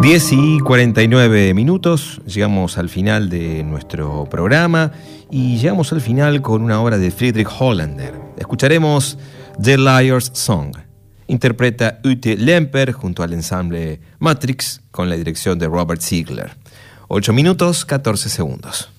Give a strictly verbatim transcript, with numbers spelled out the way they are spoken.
diez y cuarenta y nueve minutos, llegamos al final de nuestro programa y llegamos al final con una obra de Friedrich Hollander. Escucharemos The Liar's Song. Interpreta Ute Lemper junto al ensamble Matrix con la dirección de Robert Ziegler. ocho minutos, catorce segundos.